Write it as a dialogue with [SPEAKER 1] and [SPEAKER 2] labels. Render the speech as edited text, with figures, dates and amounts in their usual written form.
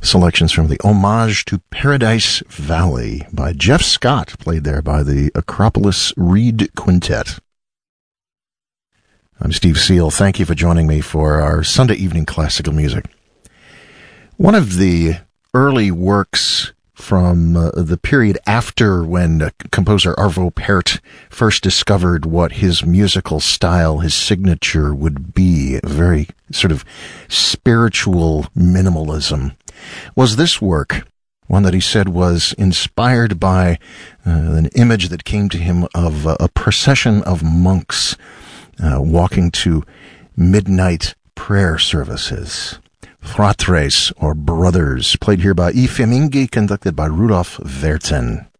[SPEAKER 1] Selections from the Homage to Paradise Valley by Jeff Scott, played there by the Acropolis Reed Quintet. I'm Steve Seal. Thank you for joining me for our Sunday evening classical music. One of the early works from the period after when composer Arvo Pärt first discovered what his musical style, his signature would be, a very sort of spiritual minimalism, was this work, one that he said was inspired by an image that came to him of a procession of monks walking to midnight prayer services. Fratres, or Brothers, played here by I Fiammingi, conducted by Rudolf Werten.